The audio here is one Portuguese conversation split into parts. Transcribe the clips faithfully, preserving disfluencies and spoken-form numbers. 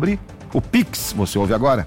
sobre o Pix. Você ouve agora.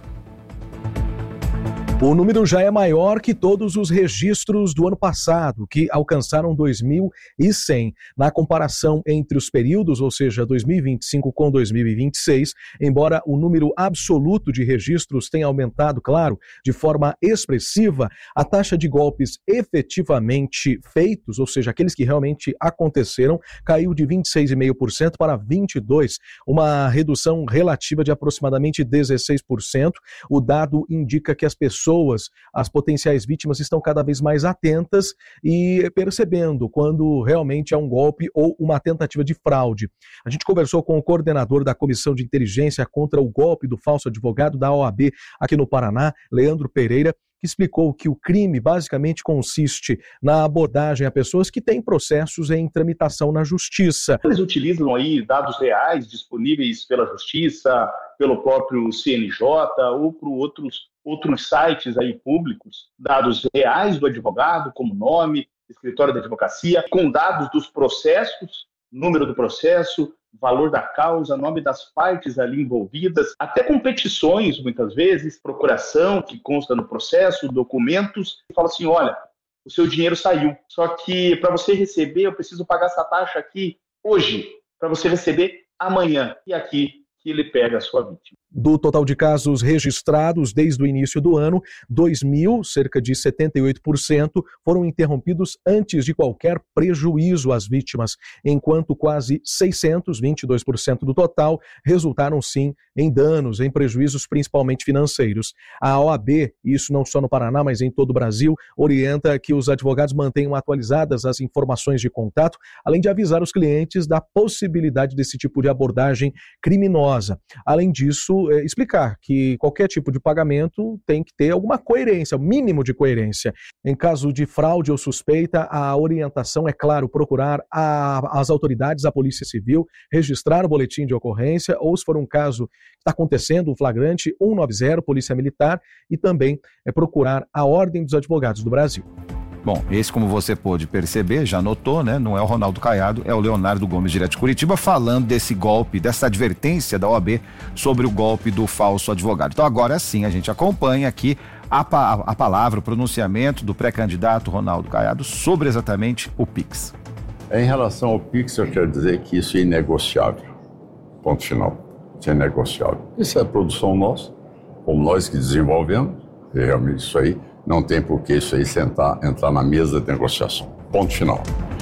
O número já é maior que todos os registros do ano passado, que alcançaram dois mil e cem. Na comparação entre os períodos, ou seja, dois mil e vinte e cinco com dois mil e vinte e seis, embora o número absoluto de registros tenha aumentado, claro, de forma expressiva, a taxa de golpes efetivamente feitos, ou seja, aqueles que realmente aconteceram, caiu de vinte e seis vírgula cinco por cento para vinte e dois por cento, uma redução relativa de aproximadamente dezesseis por cento. O dado indica que as pessoas Pessoas, as potenciais vítimas estão cada vez mais atentas e percebendo quando realmente é um golpe ou uma tentativa de fraude. A gente conversou com o coordenador da Comissão de Inteligência contra o Golpe do Falso Advogado da O A B aqui no Paraná, Leandro Pereira, que explicou que o crime basicamente consiste na abordagem a pessoas que têm processos em tramitação na justiça. Eles utilizam aí dados reais disponíveis pela justiça, pelo próprio C N J ou por outros, outros sites aí públicos, dados reais do advogado, como nome, escritório da advocacia, com dados dos processos, número do processo, valor da causa, nome das partes ali envolvidas, até com petições, muitas vezes, procuração que consta no processo, documentos, e fala assim, olha, o seu dinheiro saiu, só que para você receber eu preciso pagar essa taxa aqui hoje, para você receber amanhã, e aqui que ele pega a sua vítima. Do total de casos registrados desde o início do ano, dois mil, cerca de setenta e oito por cento, foram interrompidos antes de qualquer prejuízo às vítimas, enquanto quase seiscentos, vinte e dois por cento do total, resultaram sim em danos, em prejuízos principalmente financeiros. A O A B, isso não só no Paraná, mas em todo o Brasil, orienta que os advogados mantenham atualizadas as informações de contato, além de avisar os clientes da possibilidade desse tipo de abordagem criminosa. Além disso, É, explicar que qualquer tipo de pagamento tem que ter alguma coerência, o mínimo de coerência. Em caso de fraude ou suspeita, a orientação é, claro, procurar a, as autoridades, a Polícia Civil, registrar o boletim de ocorrência ou, se for um caso que está acontecendo, um flagrante, cento e noventa, Polícia Militar, e também é procurar a Ordem dos Advogados do Brasil. Bom, esse, como você pôde perceber, já notou, né? Não é o Ronaldo Caiado, é o Leonardo Gomes, direto de Curitiba, falando desse golpe, dessa advertência da O A B sobre o golpe do falso advogado. Então agora sim, a gente acompanha aqui a, a, a palavra, o pronunciamento do pré-candidato Ronaldo Caiado sobre exatamente o Pix. Em relação ao Pix, eu quero dizer que isso é inegociável. Ponto final. Isso é inegociável. Isso é produção nossa, como nós que desenvolvemos, e realmente isso aí não tem por que isso aí sentar, entrar na mesa de negociação. Ponto final.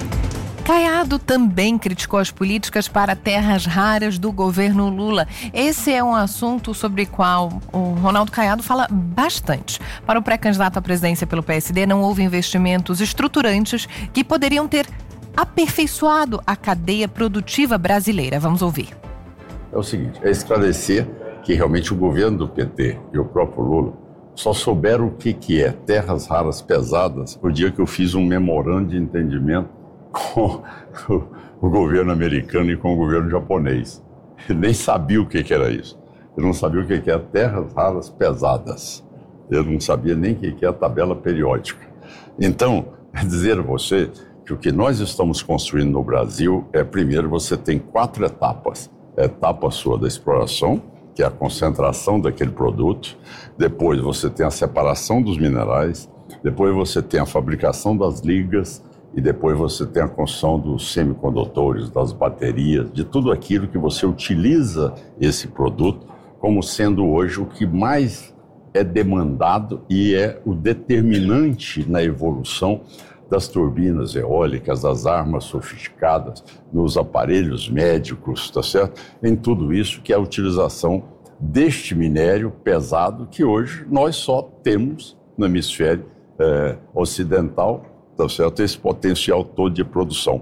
Caiado também criticou as políticas para terras raras do governo Lula. Esse é um assunto sobre o qual o Ronaldo Caiado fala bastante. Para o pré-candidato à presidência pelo P S D, não houve investimentos estruturantes que poderiam ter aperfeiçoado a cadeia produtiva brasileira. Vamos ouvir. É o seguinte, é esclarecer que realmente o governo do P T e o próprio Lula só souberam o que, que é terras raras pesadas no dia que eu fiz um memorando de entendimento com o, o governo americano e com o governo japonês. Ele nem sabia o que, que era isso. Ele não sabia o que, que era terras raras pesadas. Ele não sabia nem o que, que é a tabela periódica. Então, é dizer a você que o que nós estamos construindo no Brasil é, primeiro, você tem quatro etapas. A etapa sua da exploração, que é a concentração daquele produto, depois você tem a separação dos minerais, depois você tem a fabricação das ligas e depois você tem a construção dos semicondutores, das baterias, de tudo aquilo que você utiliza esse produto como sendo hoje o que mais é demandado e é o determinante na evolução das turbinas eólicas, das armas sofisticadas, nos aparelhos médicos, tá certo? Em tudo isso que é a utilização deste minério pesado que hoje nós só temos no hemisfério eh, ocidental, tá certo? Esse potencial todo de produção.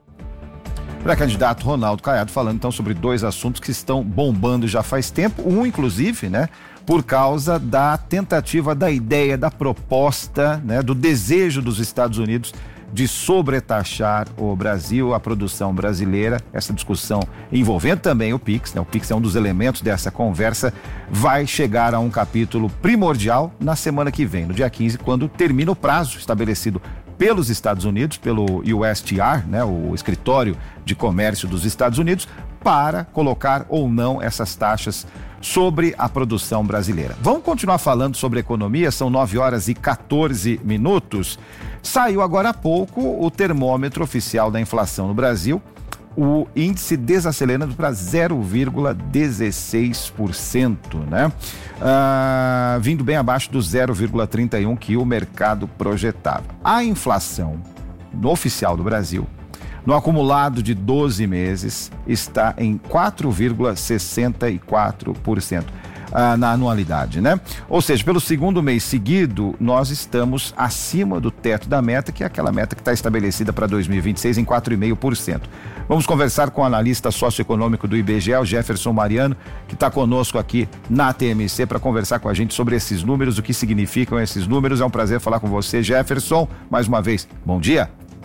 Pré-candidato Ronaldo Caiado falando então sobre dois assuntos que estão bombando já faz tempo, um inclusive, né, por causa da tentativa, da ideia, da proposta, né, do desejo dos Estados Unidos de sobretaxar o Brasil, a produção brasileira. Essa discussão envolvendo também o Pix, né? O Pix é um dos elementos dessa conversa, vai chegar a um capítulo primordial na semana que vem, no dia quinze, quando termina o prazo estabelecido pelos Estados Unidos, pelo U S T R, né, o Escritório de Comércio dos Estados Unidos, para colocar ou não essas taxas sobre a produção brasileira. Vamos continuar falando sobre economia, são nove horas e quatorze minutos. Saiu agora há pouco o termômetro oficial da inflação no Brasil, o índice desacelerando para zero vírgula dezesseis por cento, né? Ah, vindo bem abaixo do zero vírgula trinta e um que o mercado projetava. A inflação no oficial do Brasil, no acumulado de doze meses, está em quatro vírgula sessenta e quatro por cento ah, na anualidade, né? Ou seja, pelo segundo mês seguido, nós estamos acima do teto da meta, que é aquela meta que está estabelecida para dois mil e vinte e seis em quatro vírgula cinco por cento. Vamos conversar com o analista socioeconômico do I B G E, o Jefferson Mariano, que está conosco aqui na T M C para conversar com a gente sobre esses números, o que significam esses números. É um prazer falar com você, Jefferson. Mais uma vez, bom dia.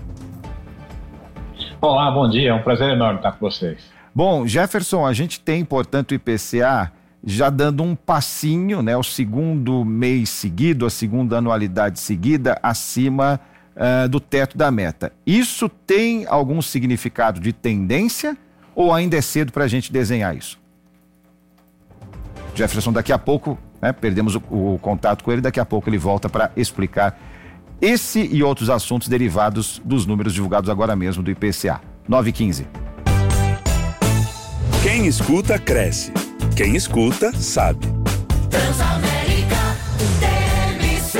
Olá, bom dia, é um prazer enorme estar com vocês. Bom, Jefferson, a gente tem, portanto, o I P C A já dando um passinho, né, o segundo mês seguido, a segunda anualidade seguida, acima uh, do teto da meta. Isso tem algum significado de tendência ou ainda é cedo para a gente desenhar isso? Jefferson, daqui a pouco, né, perdemos o, o contato com ele, daqui a pouco ele volta para explicar esse e outros assuntos derivados dos números divulgados agora mesmo do I P C A. nove e quinze. Quem escuta, cresce. Quem escuta, sabe. Transamérica, T M C.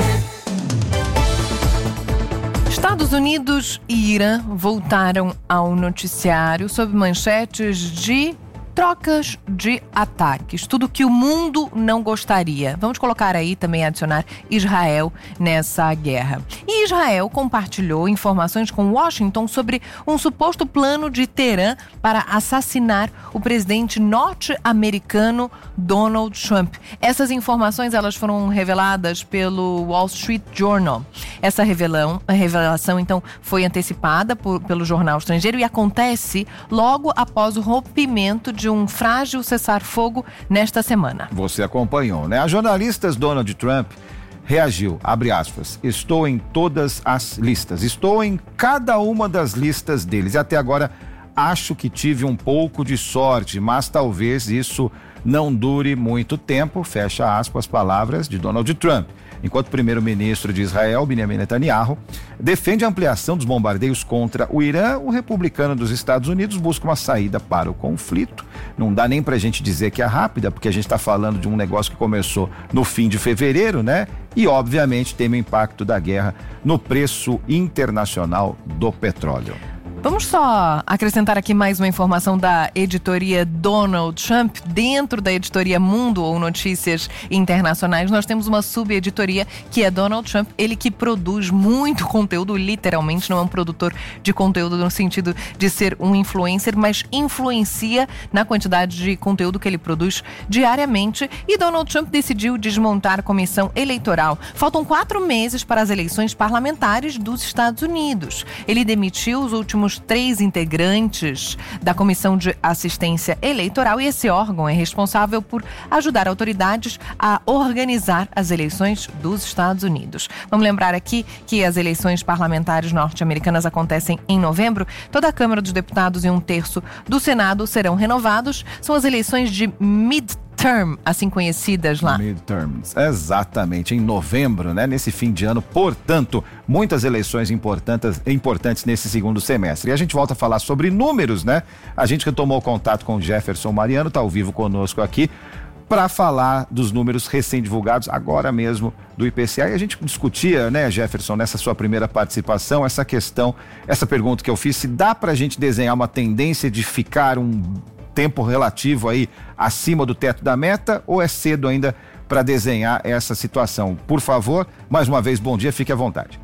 Estados Unidos e Irã voltaram ao noticiário sob manchetes de trocas de ataques, tudo que o mundo não gostaria. Vamos colocar aí também, adicionar Israel nessa guerra. E Israel compartilhou informações com Washington sobre um suposto plano de Teherã para assassinar o presidente norte-americano Donald Trump. Essas informações elas foram reveladas pelo Wall Street Journal. Essa revelão, a revelação, então, foi antecipada por, pelo jornal estrangeiro e acontece logo após o rompimento de um frágil cessar-fogo nesta semana. Você acompanhou, né? A jornalista Donald Trump reagiu, abre aspas, estou em todas as listas, estou em cada uma das listas deles e até agora acho que tive um pouco de sorte, mas talvez isso não dure muito tempo, fecha aspas, palavras de Donald Trump. Enquanto o primeiro-ministro de Israel, Benjamin Netanyahu, defende a ampliação dos bombardeios contra o Irã, o republicano dos Estados Unidos busca uma saída para o conflito. Não dá nem pra gente dizer que é rápida, porque a gente está falando de um negócio que começou no fim de fevereiro, né? E, obviamente, tem o impacto da guerra no preço internacional do petróleo. Vamos só acrescentar aqui mais uma informação da editoria Donald Trump. Dentro da editoria Mundo ou Notícias Internacionais, nós temos uma subeditoria que é Donald Trump, ele que produz muito conteúdo, literalmente, não é um produtor de conteúdo no sentido de ser um influencer, mas influencia na quantidade de conteúdo que ele produz diariamente. E Donald Trump decidiu desmontar a comissão eleitoral. Faltam quatro meses para as eleições parlamentares dos Estados Unidos. Ele demitiu os últimos três integrantes da Comissão de Assistência Eleitoral e esse órgão é responsável por ajudar autoridades a organizar as eleições dos Estados Unidos. Vamos lembrar aqui que as eleições parlamentares norte-americanas acontecem em novembro. Toda a Câmara dos Deputados e um terço do Senado serão renovados. São as eleições de mid term, assim conhecidas lá. Midterms, exatamente, em novembro, né? Nesse fim de ano, portanto, muitas eleições importantes, importantes nesse segundo semestre. E a gente volta a falar sobre números, né? A gente que tomou contato com o Jefferson Mariano, está ao vivo conosco aqui, para falar dos números recém-divulgados, agora mesmo, do I P C A. E a gente discutia, né, Jefferson, nessa sua primeira participação, essa questão, essa pergunta que eu fiz, se dá para a gente desenhar uma tendência de ficar um tempo relativo aí acima do teto da meta ou é cedo ainda para desenhar essa situação? Por favor, mais uma vez, bom dia, fique à vontade.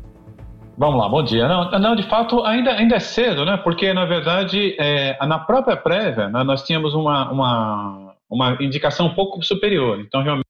Vamos lá, bom dia. Não, não de fato, ainda, ainda é cedo, né? Porque, na verdade, é, na própria prévia, né, nós tínhamos uma, uma, uma indicação um pouco superior. Então, realmente,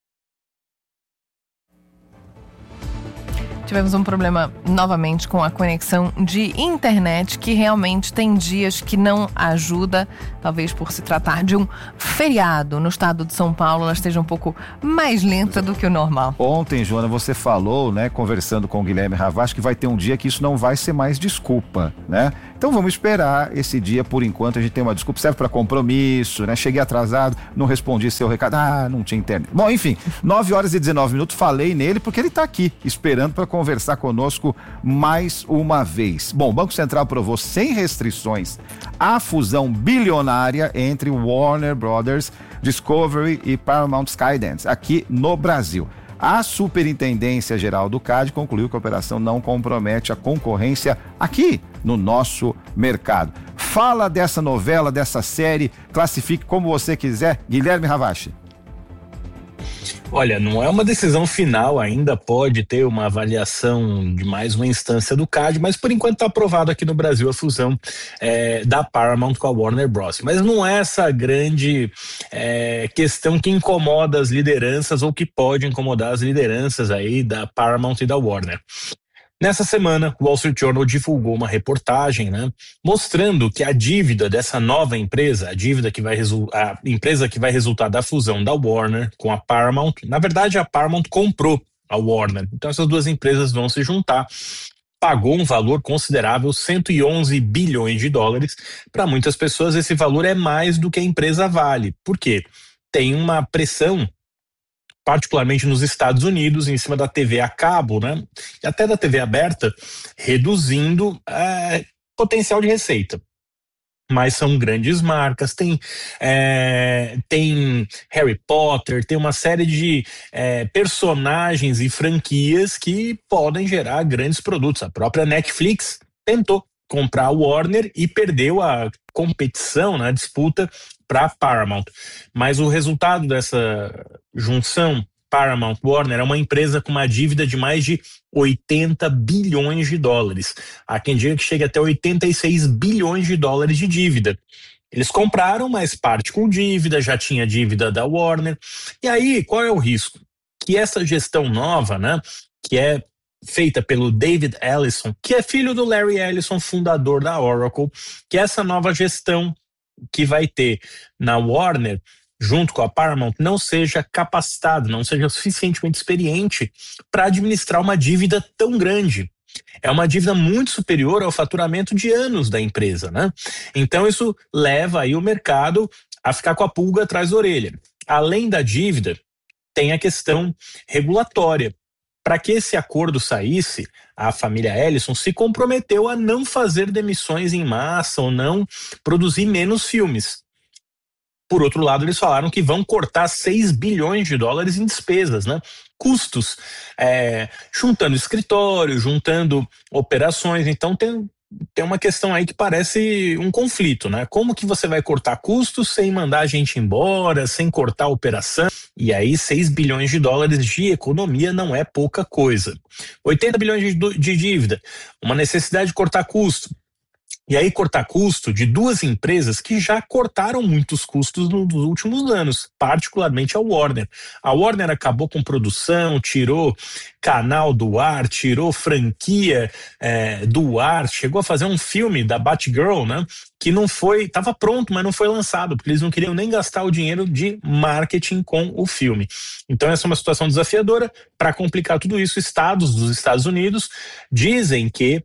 tivemos um problema novamente com a conexão de internet, que realmente tem dias que não ajuda, talvez por se tratar de um feriado no estado de São Paulo, ela esteja um pouco mais lenta do que o normal. Ontem, Joana, você falou, né, conversando com o Guilherme Ravache, que vai ter um dia que isso não vai ser mais desculpa, né? Então vamos esperar esse dia. Por enquanto a gente tem uma desculpa, serve para compromisso, né? Cheguei atrasado, não respondi seu recado, ah, não tinha internet. Bom, enfim, nove horas e dezenove minutos, falei nele porque ele está aqui, esperando para conversar conosco mais uma vez. Bom, o Banco Central aprovou sem restrições a fusão bilionária entre Warner Brothers, Discovery e Paramount Skydance, aqui no Brasil. A Superintendência Geral do C A D concluiu que a operação não compromete a concorrência aqui no nosso mercado. Fala dessa novela, dessa série, classifique como você quiser, Guilherme Ravache. Olha, não é uma decisão final ainda, pode ter uma avaliação de mais uma instância do C A D, mas por enquanto está aprovado aqui no Brasil a fusão é, da Paramount com a Warner Bros. Mas não é essa grande é, questão que incomoda as lideranças ou que pode incomodar as lideranças aí da Paramount e da Warner. Nessa semana, o Wall Street Journal divulgou uma reportagem, né, mostrando que a dívida dessa nova empresa, a dívida que vai resultar, a empresa que vai resultar da fusão da Warner com a Paramount, na verdade a Paramount comprou a Warner, então essas duas empresas vão se juntar, pagou um valor considerável, cento e onze bilhões de dólares. Para muitas pessoas esse valor é mais do que a empresa vale. Por quê? Tem uma pressão, particularmente nos Estados Unidos, em cima da T V a cabo, né? E até da T V aberta, reduzindo é, potencial de receita. Mas são grandes marcas, tem, é, tem Harry Potter, tem uma série de é, personagens e franquias que podem gerar grandes produtos. A própria Netflix tentou comprar a Warner e perdeu a competição, na disputa para a Paramount. Mas o resultado dessa junção Paramount Warner é uma empresa com uma dívida de mais de oitenta bilhões de dólares. Há quem diga que chega até oitenta e seis bilhões de dólares de dívida. Eles compraram, mas parte com dívida, já tinha dívida da Warner. E aí, qual é o risco? Que essa gestão nova, né, que é feita pelo David Ellison, que é filho do Larry Ellison, fundador da Oracle, que essa nova gestão que vai ter na Warner, junto com a Paramount, não seja capacitada, não seja suficientemente experiente para administrar uma dívida tão grande. É uma dívida muito superior ao faturamento de anos da empresa, né? Então isso leva aí o mercado a ficar com a pulga atrás da orelha. Além da dívida, tem a questão regulatória. Para que esse acordo saísse, a família Ellison se comprometeu a não fazer demissões em massa ou não produzir menos filmes. Por outro lado, eles falaram que vão cortar seis bilhões de dólares em despesas, né? Custos, é, juntando escritório, juntando operações. Então tem, tem uma questão aí que parece um conflito, né? Como que você vai cortar custos sem mandar a gente embora, sem cortar a operação? E aí seis bilhões de dólares de economia não é pouca coisa. oitenta bilhões de, de dívida, uma necessidade de cortar custo. E aí cortar custo de duas empresas que já cortaram muitos custos nos últimos anos, particularmente a Warner. A Warner acabou com produção, tirou canal do ar, tirou franquia é, do ar, chegou a fazer um filme da Batgirl, né? Que não foi, estava pronto, mas não foi lançado, porque eles não queriam nem gastar o dinheiro de marketing com o filme. Então essa é uma situação desafiadora. Para complicar tudo isso, estados dos Estados Unidos dizem que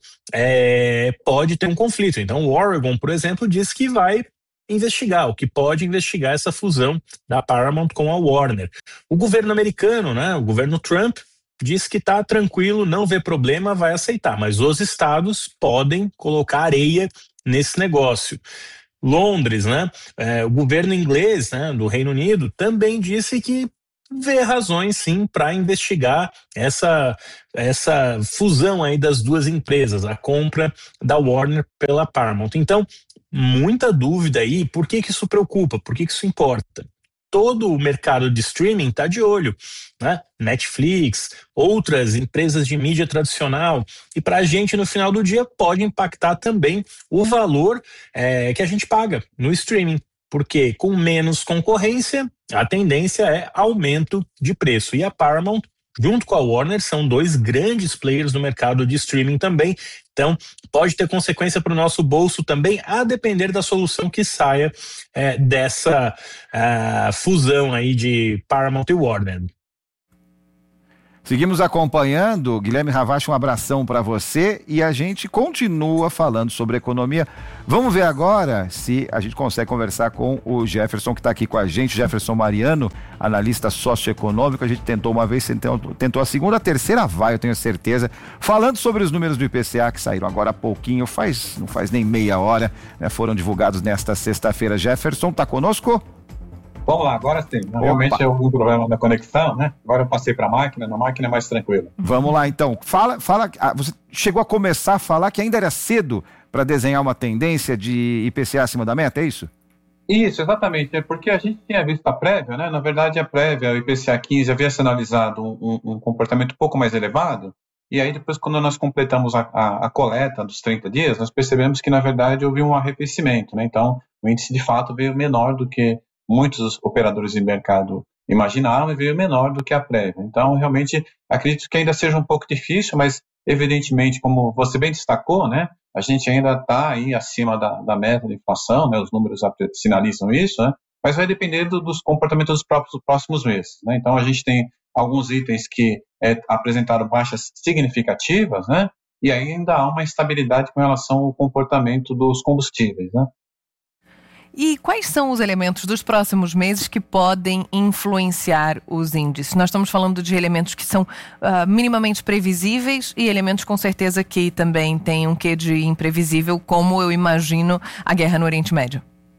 é, pode ter um conflito. Então o Oregon, por exemplo, diz que vai investigar, o que pode investigar essa fusão da Paramount com a Warner. O governo americano, né, o governo Trump, diz que está tranquilo, não vê problema, vai aceitar, mas os estados podem colocar areia nesse negócio. Londres, né, é, o governo inglês, né, do Reino Unido, também disse que vê razões sim para investigar essa, essa fusão aí das duas empresas, a compra da Warner pela Paramount. Então, muita dúvida aí, por que que isso preocupa, por que que isso importa? Todo o mercado de streaming está de olho, né? Netflix, outras empresas de mídia tradicional, e para a gente no final do dia pode impactar também o valor é, que a gente paga no streaming, porque com menos concorrência a tendência é aumento de preço, e a Paramount junto com a Warner são dois grandes players no mercado de streaming também, então pode ter consequência para o nosso bolso também, a depender da solução que saia é, dessa uh, fusão aí de Paramount e Warner. Seguimos acompanhando. Guilherme Ravache, um abração para você e a gente continua falando sobre economia. Vamos ver agora se a gente consegue conversar com o Jefferson, que está aqui com a gente, Jefferson Mariano, analista socioeconômico. A gente tentou uma vez, tentou, tentou a segunda, a terceira vai, eu tenho certeza, falando sobre os números do I P C A que saíram agora há pouquinho, faz, não faz nem meia hora, né, foram divulgados nesta sexta-feira. Jefferson, está conosco? Vamos lá, agora sim. Realmente é algum problema na conexão, né? Agora eu passei para a máquina, na máquina é mais tranquilo. Vamos lá, então. Fala, fala. Ah, você chegou a começar a falar que ainda era cedo para desenhar uma tendência de I P C A acima da meta, é isso? Isso, exatamente. É porque a gente tinha visto a prévia, né? Na verdade, a prévia, o I P C A quinze, havia sinalizado um, um comportamento um pouco mais elevado. E aí, depois, quando nós completamos a, a, a coleta dos trinta dias, nós percebemos que, na verdade, houve um arrefecimento, né? Então, o índice, de fato, veio menor do que muitos operadores de mercado imaginavam e veio menor do que a prévia. Então, realmente, acredito que ainda seja um pouco difícil, mas, evidentemente, como você bem destacou, né, a gente ainda está aí acima da, da meta de inflação, né, os números sinalizam isso, né, mas vai depender do, dos comportamentos dos próprios, próximos meses. Né? Então, a gente tem alguns itens que é, apresentaram baixas significativas, né, e ainda há uma instabilidade com relação ao comportamento dos combustíveis, né. E quais são os elementos dos próximos meses que podem influenciar os índices? Nós estamos falando de elementos que são uh, minimamente previsíveis e elementos com certeza que também têm um quê de imprevisível, como eu imagino a guerra no Oriente Médio.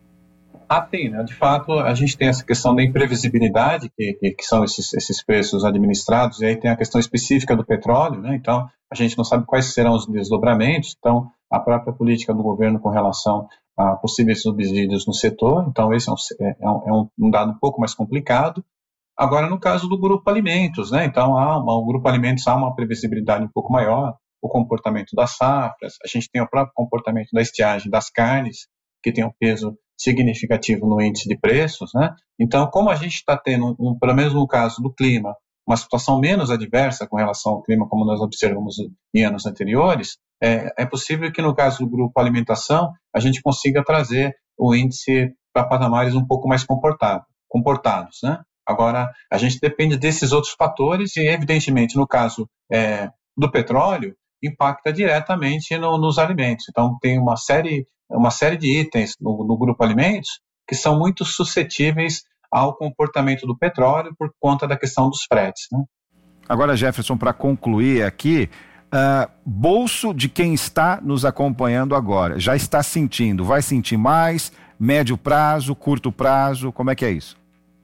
Ah, sim, né? De fato, a gente tem essa questão da imprevisibilidade, que, que, que são esses, esses preços administrados, e aí tem a questão específica do petróleo, né? Então, a gente não sabe quais serão os desdobramentos, então, a própria política do governo com relação a possíveis subsídios no setor, então esse é um, é um, é um dado um pouco mais complicado. Agora, no caso do grupo alimentos, né? Então, há uma, o grupo alimentos há uma previsibilidade um pouco maior, o comportamento das safras, a gente tem o próprio comportamento da estiagem das carnes, que tem um peso significativo no índice de preços, né? Então, como a gente está tendo, um, pelo menos no caso do clima, uma situação menos adversa com relação ao clima, como nós observamos em anos anteriores, é, é possível que no caso do grupo alimentação, a gente consiga trazer o índice para patamares um pouco mais comportado, comportados, né? Agora, a gente depende desses outros fatores e, evidentemente, no caso é, do petróleo, impacta diretamente no, nos alimentos. Então, tem uma série, uma série de itens no, no grupo alimentos que são muito suscetíveis ao comportamento do petróleo por conta da questão dos fretes, né? Agora, Jefferson, para concluir aqui, uh, bolso de quem está nos acompanhando agora, já está sentindo, vai sentir mais, médio prazo, curto prazo, como é que é isso?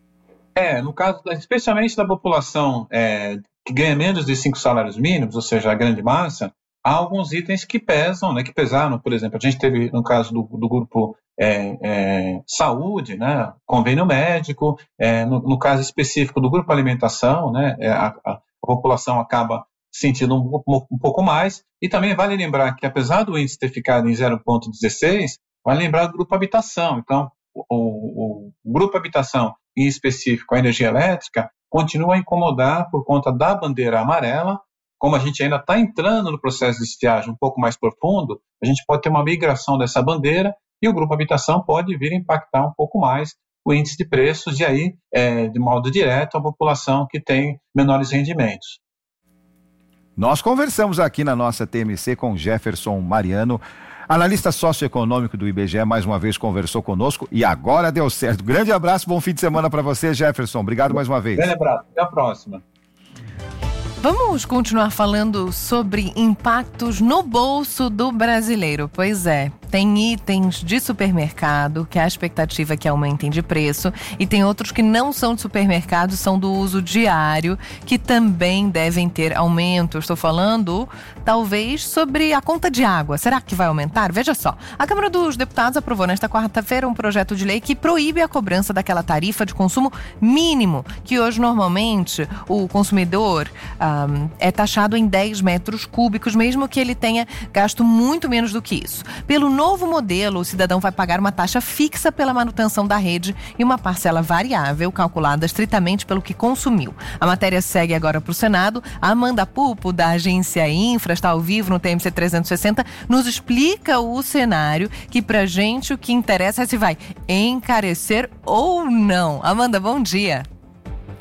É, no caso, especialmente da população é, que ganha menos de cinco salários mínimos, ou seja, a grande massa, há alguns itens que pesam, né, que pesaram, por exemplo, a gente teve no caso do, do grupo é, é, saúde, né, convênio médico, é, no, no caso específico do grupo alimentação, né, a, a, a população acaba sentindo um, um pouco mais, e também vale lembrar que apesar do índice ter ficado em zero vírgula dezesseis, vale lembrar do grupo habitação, então o, o, o grupo habitação, em específico a energia elétrica, continua a incomodar por conta da bandeira amarela. Como a gente ainda está entrando no processo de estiagem um pouco mais profundo, a gente pode ter uma migração dessa bandeira e o grupo habitação pode vir a impactar um pouco mais o índice de preços e aí, é, de modo direto, a população que tem menores rendimentos. Nós conversamos aqui na nossa T M C com Jefferson Mariano, analista socioeconômico do I B G E, mais uma vez conversou conosco e agora deu certo. Grande abraço, bom fim de semana para você, Jefferson. Obrigado mais uma vez. Grande abraço, até a próxima. Vamos continuar falando sobre impactos no bolso do brasileiro. Pois é, tem itens de supermercado que a expectativa é que aumentem de preço e tem outros que não são de supermercado, são do uso diário, que também devem ter aumento. Eu estou falando, talvez, sobre a conta de água. Será que vai aumentar? Veja só, a Câmara dos Deputados aprovou nesta quarta-feira um projeto de lei que proíbe a cobrança daquela tarifa de consumo mínimo, que hoje normalmente o consumidor um, é taxado em dez metros cúbicos, mesmo que ele tenha gasto muito menos do que isso. Pelo novo modelo, o cidadão vai pagar uma taxa fixa pela manutenção da rede e uma parcela variável calculada estritamente pelo que consumiu. A matéria segue agora para o Senado. A Amanda Pupo, da agência Infra, está ao vivo no T M C trezentos e sessenta, nos explica o cenário, que pra gente o que interessa é se vai encarecer ou não. Amanda, bom dia.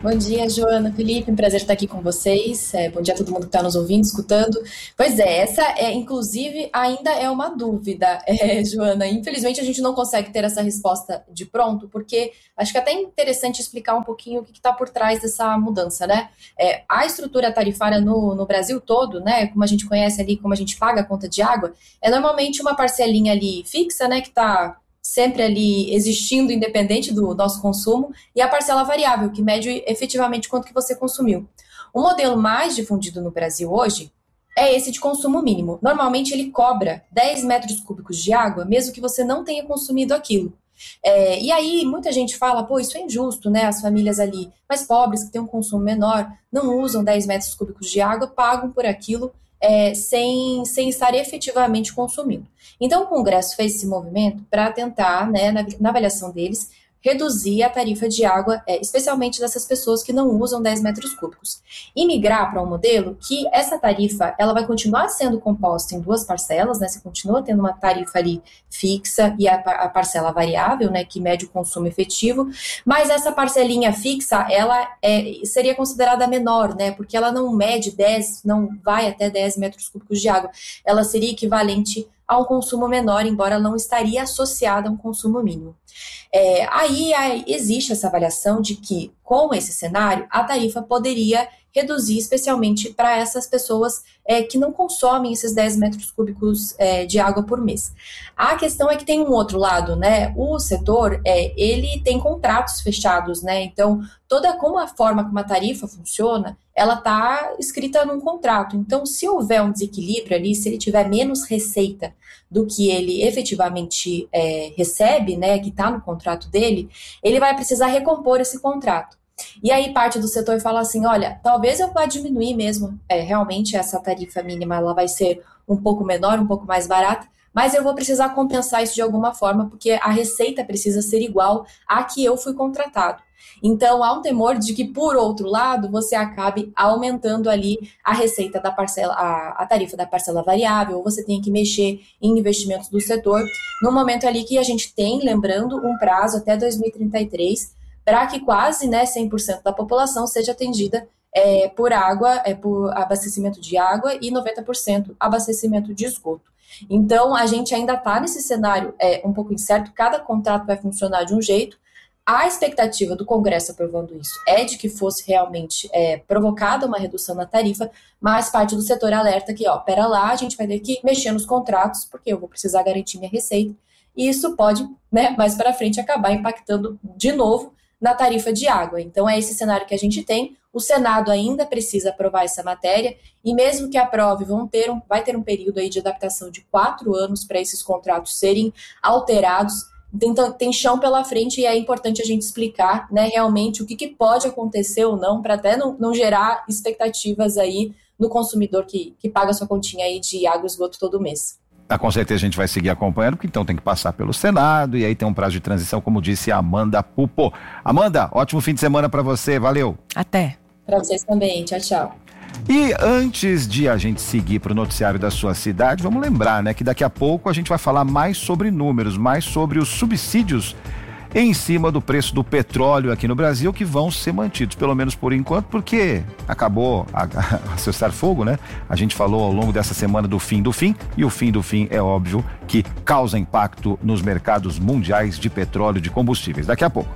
Bom dia, Joana, Felipe, um prazer estar aqui com vocês. É, bom dia a todo mundo que está nos ouvindo, escutando. Pois é, essa é, inclusive, ainda é uma dúvida, é, Joana. Infelizmente, a gente não consegue ter essa resposta de pronto, porque acho que é até interessante explicar um pouquinho o que está por trás dessa mudança, né? É, a estrutura tarifária no, no Brasil todo, né, como a gente conhece ali, como a gente paga a conta de água, é normalmente uma parcelinha ali fixa, né, que está sempre ali existindo independente do nosso consumo, e a parcela variável, que mede efetivamente quanto que você consumiu. O modelo mais difundido no Brasil hoje é esse de consumo mínimo. Normalmente ele cobra dez metros cúbicos de água, mesmo que você não tenha consumido aquilo. É, e aí muita gente fala, pô, isso é injusto, né? As famílias ali mais pobres, que têm um consumo menor, não usam dez metros cúbicos de água, pagam por aquilo é, sem, sem estar efetivamente consumindo. Então o Congresso fez esse movimento para tentar, né, na, na avaliação deles, reduzir a tarifa de água, é, especialmente dessas pessoas que não usam dez metros cúbicos. E migrar para um modelo que essa tarifa ela vai continuar sendo composta em duas parcelas, né? Você continua tendo uma tarifa ali fixa e a, a parcela variável, né, que mede o consumo efetivo, mas essa parcelinha fixa, ela é, seria considerada menor, né? Porque ela não mede dez, não vai até dez metros cúbicos de água. Ela seria equivalente a um consumo menor, embora não estaria associada a um consumo mínimo. É, aí, aí existe essa avaliação de que, com esse cenário, a tarifa poderia reduzir, especialmente para essas pessoas é, que não consomem esses dez metros cúbicos é, de água por mês. A questão é que tem um outro lado, né? O setor, é, ele tem contratos fechados, né? Então, toda como a forma como a tarifa funciona, ela está escrita num contrato. Então, se houver um desequilíbrio ali, se ele tiver menos receita do que ele efetivamente é, recebe, né, que está no contrato dele, ele vai precisar recompor esse contrato. E aí parte do setor fala assim, olha, talvez eu vá diminuir mesmo, é, realmente essa tarifa mínima ela vai ser um pouco menor, um pouco mais barata, mas eu vou precisar compensar isso de alguma forma, porque a receita precisa ser igual à que eu fui contratado. Então, há um temor de que, por outro lado, você acabe aumentando ali a receita da parcela, a, a tarifa da parcela variável, ou você tem que mexer em investimentos do setor, no momento ali que a gente tem, lembrando, um prazo até dois mil e trinta e três, para que quase, né, cem por cento da população seja atendida é, por água, é, por abastecimento de água e noventa por cento abastecimento de esgoto. Então, a gente ainda está nesse cenário é, um pouco incerto, cada contrato vai funcionar de um jeito. A expectativa do Congresso aprovando isso é de que fosse realmente é, provocada uma redução na tarifa, mas parte do setor alerta que, ó, pera lá, a gente vai ter que mexer nos contratos, porque eu vou precisar garantir minha receita, e isso pode, né, mais para frente acabar impactando de novo na tarifa de água. Então é esse cenário que a gente tem. O Senado ainda precisa aprovar essa matéria, e mesmo que aprove, vão ter um, vai ter um período aí de adaptação de quatro anos para esses contratos serem alterados. Então, tem chão pela frente e é importante a gente explicar, né, realmente o que, que pode acontecer ou não, para até não, não gerar expectativas aí no consumidor que, que paga sua continha aí de água e esgoto todo mês. Ah, com certeza a gente vai seguir acompanhando, porque então tem que passar pelo Senado e aí tem um prazo de transição, como disse a Amanda Pupo. Amanda, ótimo fim de semana para você, valeu. Até. Para vocês também, tchau, tchau. E antes de a gente seguir para o noticiário da sua cidade, vamos lembrar, né, que daqui a pouco a gente vai falar mais sobre números, mais sobre os subsídios em cima do preço do petróleo aqui no Brasil, que vão ser mantidos, pelo menos por enquanto, porque acabou a, a, a cessar fogo, né? A gente falou ao longo dessa semana do fim do fim, e o fim do fim é óbvio que causa impacto nos mercados mundiais de petróleo e de combustíveis. Daqui a pouco.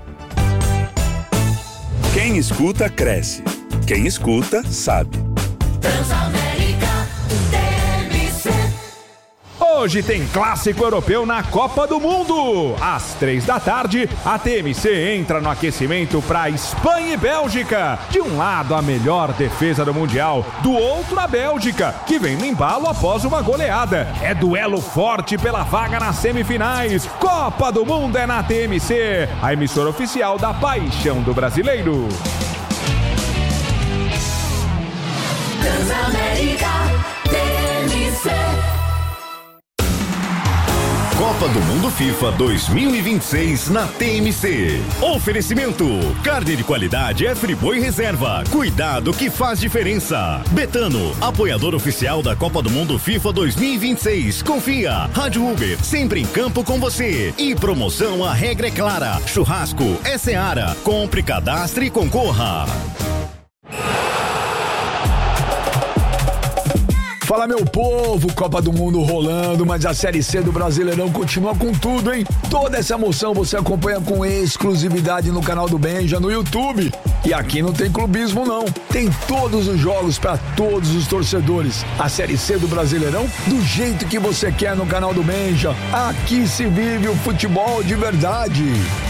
Quem escuta, cresce. Quem escuta, sabe. Transamérica T M C. Hoje tem clássico europeu na Copa do Mundo. Às três da tarde, a T M C entra no aquecimento para Espanha e Bélgica. De um lado, a melhor defesa do Mundial. Do outro, a Bélgica, que vem no embalo após uma goleada. É duelo forte pela vaga nas semifinais. Copa do Mundo é na T M C, a emissora oficial da paixão do brasileiro. Transamérica T M C. Copa do Mundo FIFA dois mil e vinte e seis na T M C. Oferecimento: carne de qualidade é Friboi Reserva. Cuidado que faz diferença. Betano, apoiador oficial da Copa do Mundo FIFA dois mil e vinte e seis. Confia. Rádio Uber, sempre em campo com você. E promoção, a regra é clara. Churrasco é Seara. Compre, cadastre e concorra. Fala, meu povo, Copa do Mundo rolando, mas a Série C do Brasileirão continua com tudo, hein? Toda essa emoção você acompanha com exclusividade no canal do Benja, no YouTube. E aqui não tem clubismo, não. Tem todos os jogos para todos os torcedores. A Série C do Brasileirão, do jeito que você quer no canal do Benja. Aqui se vive o futebol de verdade.